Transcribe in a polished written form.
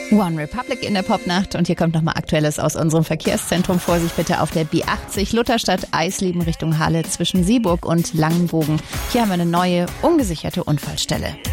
One Republic in der Popnacht und hier kommt nochmal Aktuelles aus unserem Verkehrszentrum. Vorsicht bitte auf der B80 Lutherstadt Eisleben Richtung Halle zwischen Sieburg und Langenbogen. Hier haben wir eine neue, ungesicherte Unfallstelle.